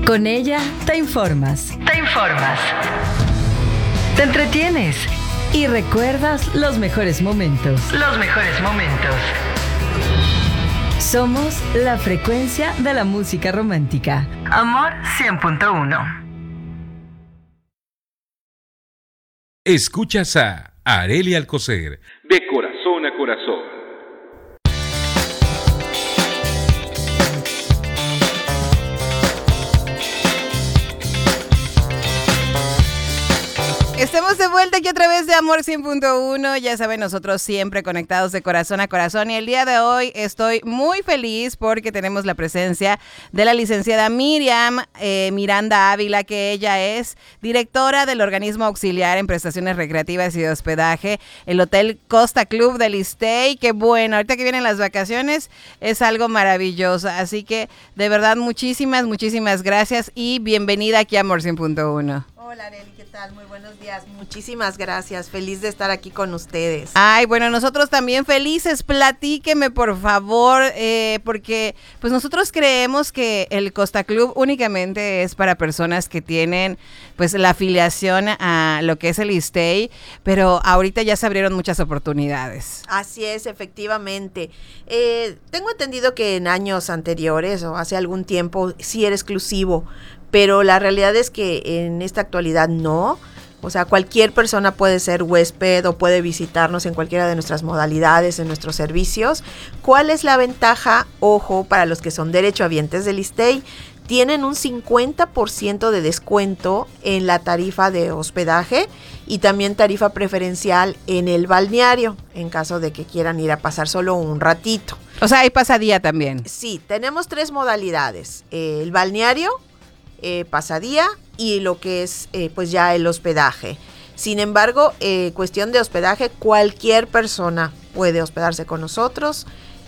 Con ella te informas. Te entretienes y recuerdas los mejores momentos. Somos la frecuencia de la música romántica. Amor 100.1. Escuchas a Arely Alcocer, de corazón a corazón. Estamos de vuelta aquí a través de Amor 100.1, ya saben, nosotros siempre conectados de corazón a corazón, y el día de hoy estoy muy feliz porque tenemos la presencia de la licenciada Miriam Miranda Ávila, que ella es directora del organismo auxiliar en prestaciones recreativas y de hospedaje, el Hotel Costa Club del Issstay. Que bueno, ahorita que vienen las vacaciones es algo maravilloso, así que de verdad muchísimas gracias y bienvenida aquí a Amor 100.1. Hola Arely, ¿qué tal? Muy buenos días. Muchísimas gracias. Feliz de estar aquí con ustedes. Ay, bueno, nosotros también felices. Platíqueme, por favor, porque pues nosotros creemos que el Costa Club únicamente es para personas que tienen pues la afiliación a lo que es el Issstay, pero ahorita ya se abrieron muchas oportunidades. Así es, efectivamente. Tengo entendido que en años anteriores o hace algún tiempo sí era exclusivo, pero la realidad es que en esta actualidad no. O sea, cualquier persona puede ser huésped o puede visitarnos en cualquiera de nuestras modalidades, en nuestros servicios. ¿Cuál es la ventaja? Ojo, para los que son derechohabientes del Issstay, tienen un 50% de descuento en la tarifa de hospedaje y también tarifa preferencial en el balneario, en caso de que quieran ir a pasar solo un ratito. O sea, hay pasadía también. Sí, tenemos 3 modalidades. El balneario, pasadía y lo que es pues ya el hospedaje. Sin embargo, cuestión de hospedaje, cualquier persona puede hospedarse con nosotros.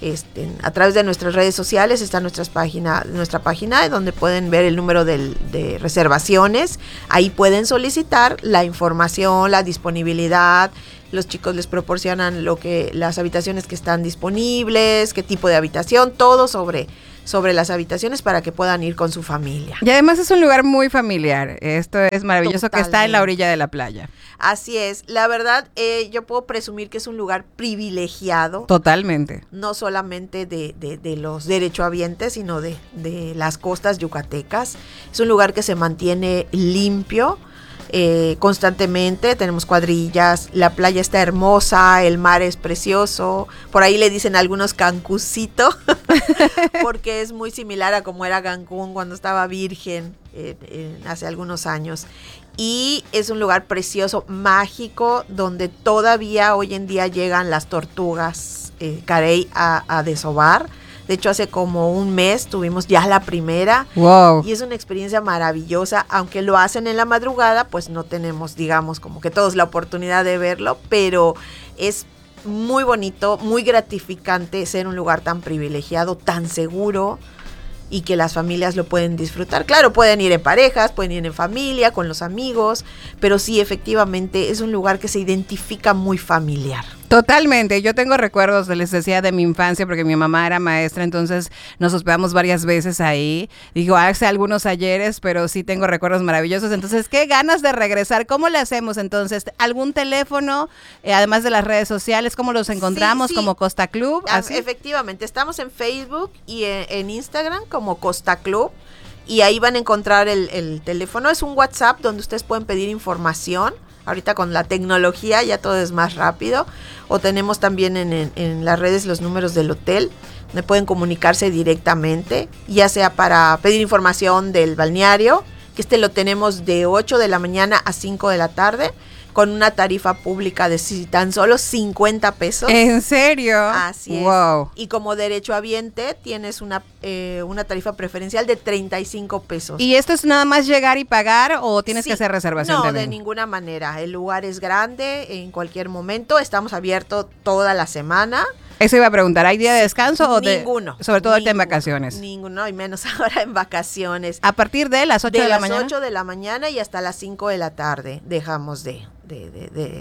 A través de nuestras redes sociales está nuestra página donde pueden ver el número de reservaciones. Ahí pueden solicitar la información, la disponibilidad. Los chicos les proporcionan las habitaciones que están disponibles, qué tipo de habitación, todo sobre las habitaciones para que puedan ir con su familia. Y además es un lugar muy familiar. Esto es maravilloso. Totalmente. Que está en la orilla de la playa. Así es. La verdad, yo puedo presumir que es un lugar privilegiado. Totalmente. No solamente de los derechohabientes, sino de las costas yucatecas. Es un lugar que se mantiene limpio constantemente. Tenemos cuadrillas, la playa está hermosa, el mar es precioso. Por ahí le dicen algunos Cancuncito, porque es muy similar a como era Cancún cuando estaba virgen hace algunos años. Y es un lugar precioso, mágico, donde todavía hoy en día llegan las tortugas carey a desovar. De hecho, hace como un mes tuvimos ya la primera. Wow. Y es una experiencia maravillosa. Aunque lo hacen en la madrugada, pues no tenemos, digamos, como que todos la oportunidad de verlo, pero es muy bonito, muy gratificante ser un lugar tan privilegiado, tan seguro, y que las familias lo pueden disfrutar. Claro, pueden ir en parejas, pueden ir en familia, con los amigos, pero sí, efectivamente, es un lugar que se identifica muy familiar. Totalmente, yo tengo recuerdos, les decía, de mi infancia, porque mi mamá era maestra, entonces nos hospedamos varias veces ahí. Digo, hace algunos ayeres, pero sí tengo recuerdos maravillosos. Entonces, qué ganas de regresar. ¿Cómo le hacemos entonces? ¿Algún teléfono, además de las redes sociales? ¿Cómo los encontramos? Sí. ¿Como Costa Club? ¿Así? Efectivamente, estamos en Facebook y en Instagram como Costa Club. Y ahí van a encontrar el teléfono. Es un WhatsApp donde ustedes pueden pedir información. Ahorita con la tecnología ya todo es más rápido. O tenemos también en las redes los números del hotel, donde pueden comunicarse directamente, ya sea para pedir información del balneario, que lo tenemos de 8 de la mañana a 5 de la tarde, con una tarifa pública de tan solo 50 pesos. ¿En serio? Así es. Wow. Y como derechohabiente tienes una tarifa preferencial de 35 pesos. ¿Y esto es nada más llegar y pagar o tienes que hacer reservación no, también? De ninguna manera. El lugar es grande en cualquier momento. Estamos abiertos toda la semana. Eso iba a preguntar, ¿hay día de descanso o ninguno? Sobre todo ahorita en vacaciones. Ninguno, y menos ahora en vacaciones. ¿A partir de las 8 de la mañana? De las 8 de la mañana y hasta las 5 de la tarde dejamos de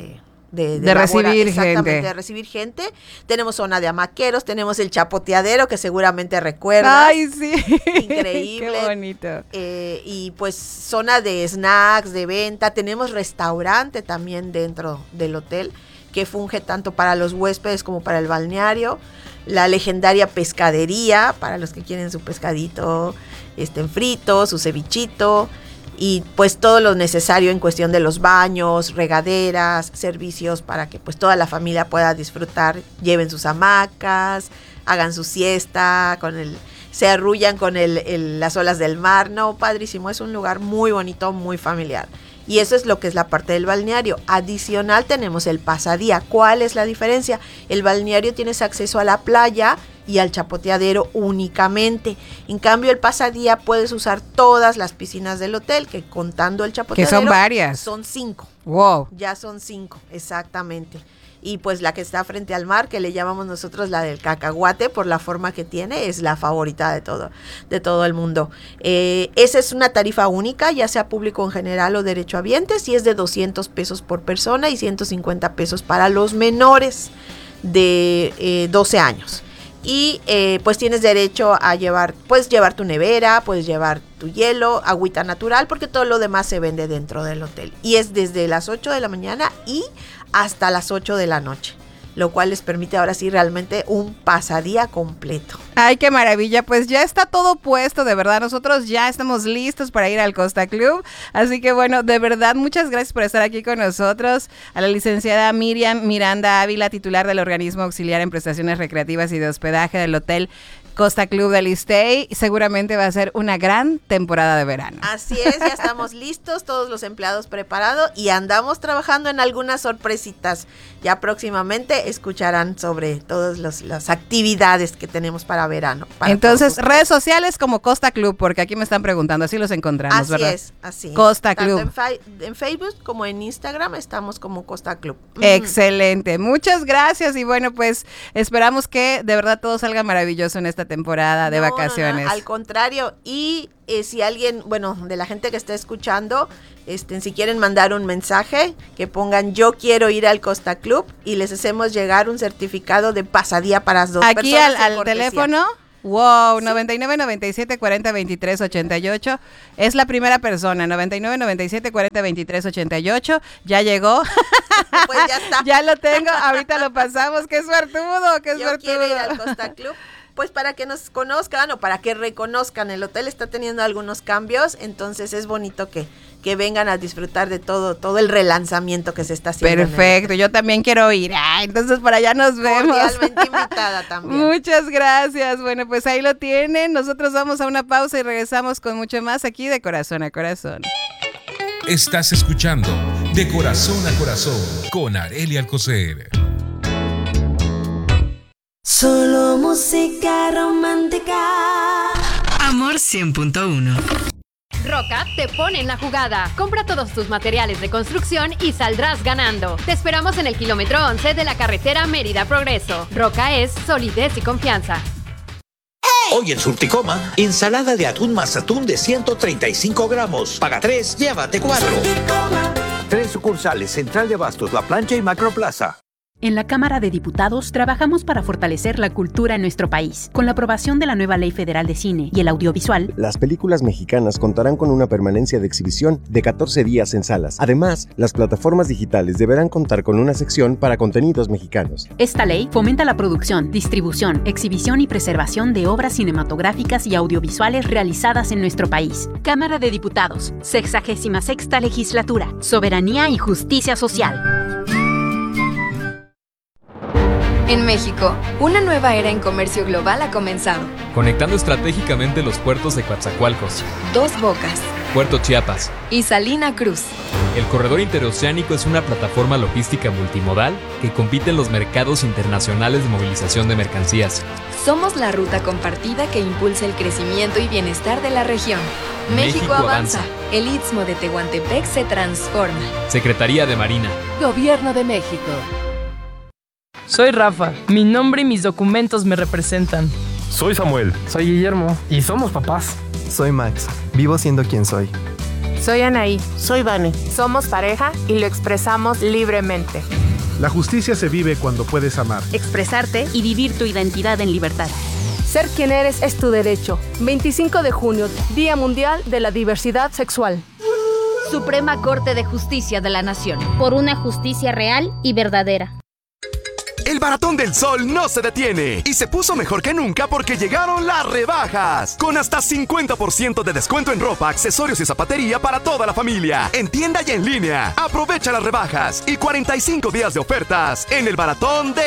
de recibir gente. De recibir gente. Tenemos zona de hamaqueros, tenemos el chapoteadero que seguramente recuerdas. ¡Ay, sí! Increíble. ¡Qué bonito! Y pues zona de snacks, de venta. Tenemos restaurante también dentro del hotel que funge tanto para los huéspedes como para el balneario. La legendaria pescadería para los que quieren su pescadito frito, su cevichito. Y pues todo lo necesario en cuestión de los baños, regaderas, servicios para que pues toda la familia pueda disfrutar, lleven sus hamacas, hagan su siesta, se arrullan con las olas del mar. No, padrísimo, es un lugar muy bonito, muy familiar. Y eso es lo que es la parte del balneario. Adicional tenemos el pasadía. ¿Cuál es la diferencia? El balneario tienes acceso a la playa y al chapoteadero únicamente. En cambio, el pasadía puedes usar todas las piscinas del hotel, que contando el chapoteadero. Que son varias. Son 5. Wow. Ya son 5, exactamente. Y pues la que está frente al mar, que le llamamos nosotros la del cacahuate, por la forma que tiene, es la favorita de todo el mundo. Esa es una tarifa única, ya sea público en general o derechohabientes, y es de 200 pesos por persona y 150 pesos para los menores de 12 años. Y pues tienes derecho a puedes llevar tu nevera, puedes llevar tu hielo, agüita natural, porque todo lo demás se vende dentro del hotel. Y es desde las 8 de la mañana y hasta las 8 de la noche, lo cual les permite ahora sí realmente un pasadía completo. Ay, qué maravilla, pues ya está todo puesto, de verdad, nosotros ya estamos listos para ir al Costa Club, así que bueno, de verdad, muchas gracias por estar aquí con nosotros, a la licenciada Miriam Miranda Ávila, titular del organismo auxiliar en prestaciones recreativas y de hospedaje del Hotel Costa Club del Issstay. Seguramente va a ser una gran temporada de verano. Así es, ya estamos listos, todos los empleados preparados y andamos trabajando en algunas sorpresitas. Ya próximamente escucharán sobre todas las actividades que tenemos para verano. Entonces, redes sociales como Costa Club, porque aquí me están preguntando, así los encontramos, así ¿verdad? Así. Costa Club. Tanto en Facebook como en Instagram estamos como Costa Club. Excelente, muchas gracias y bueno, pues esperamos que de verdad todo salga maravilloso en esta temporada de vacaciones. No, al contrario, y si alguien, de la gente que está escuchando, si quieren mandar un mensaje, que pongan yo quiero ir al Costa Club y les hacemos llegar un certificado de pasadía para las dos aquí personas. Aquí al teléfono. Wow, sí. 99 97 40 23 88 es la primera persona. 99 97 40 23 88 ya llegó. Pues ya está. Ya lo tengo, ahorita lo pasamos. Qué suertudo, qué suertudo. Yo quiero ir al Costa Club. Pues para que nos conozcan o para que reconozcan, el hotel está teniendo algunos cambios, entonces es bonito que vengan a disfrutar de todo el relanzamiento que se está haciendo. Perfecto, yo también quiero ir. Entonces por allá nos vemos. Cordialmente invitada también. Muchas gracias. Bueno, pues ahí lo tienen. Nosotros vamos a una pausa y regresamos con mucho más aquí de Corazón a Corazón. Estás escuchando De Corazón a Corazón con Arely Alcocer. Solo música romántica. Amor 100.1. Roca te pone en la jugada. Compra todos tus materiales de construcción y saldrás ganando. Te esperamos en el kilómetro 11 de la carretera Mérida Progreso. Roca es solidez y confianza. Hoy en Surticoma, ensalada de atún más atún de 135 gramos. Paga 3, llévate 4. 3 sucursales, Central de Abastos, La Plancha y Macroplaza. En la Cámara de Diputados trabajamos para fortalecer la cultura en nuestro país. Con la aprobación de la nueva Ley Federal de Cine y el Audiovisual, las películas mexicanas contarán con una permanencia de exhibición de 14 días en salas. Además, las plataformas digitales deberán contar con una sección para contenidos mexicanos. Esta ley fomenta la producción, distribución, exhibición y preservación de obras cinematográficas y audiovisuales realizadas en nuestro país. Cámara de Diputados, 66ª Legislatura, Soberanía y Justicia Social. En México, una nueva era en comercio global ha comenzado. Conectando estratégicamente los puertos de Coatzacoalcos, Dos Bocas, Puerto Chiapas y Salina Cruz. El corredor interoceánico es una plataforma logística multimodal que compite en los mercados internacionales de movilización de mercancías. Somos la ruta compartida que impulsa el crecimiento y bienestar de la región. México avanza. El Istmo de Tehuantepec se transforma. Secretaría de Marina. Gobierno de México. Soy Rafa, mi nombre y mis documentos me representan. Soy Samuel. Soy Guillermo y somos papás. Soy Max, vivo siendo quien soy. Soy Anaí. Soy Vane. Somos pareja y lo expresamos libremente. La justicia se vive cuando puedes amar, expresarte y vivir tu identidad en libertad. Ser quien eres es tu derecho. 25 de junio, Día Mundial de la Diversidad Sexual. Suprema Corte de Justicia de la Nación. Por una justicia real y verdadera. El Maratón del Sol no se detiene y se puso mejor que nunca porque llegaron las rebajas. Con hasta 50% de descuento en ropa, accesorios y zapatería para toda la familia. En tienda y en línea. Aprovecha las rebajas y 45 días de ofertas en el Maratón del